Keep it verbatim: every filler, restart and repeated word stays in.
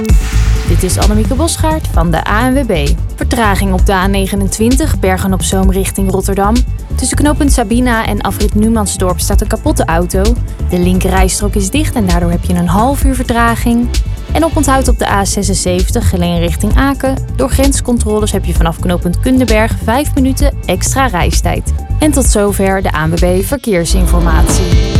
Dit is Annemieke Bosgaard van de A N W B. Vertraging op de A negenentwintig, Bergen op Zoom richting Rotterdam. Tussen knooppunt Sabina en afrit Numansdorp staat een kapotte auto. De linkerrijstrook is dicht en daardoor heb je een half uur vertraging. En oponthoud op de A zesenzeventig, Geleen richting Aken. Door grenscontroles heb je vanaf knooppunt Kundenberg vijf minuten extra reistijd. En tot zover de A N W B Verkeersinformatie.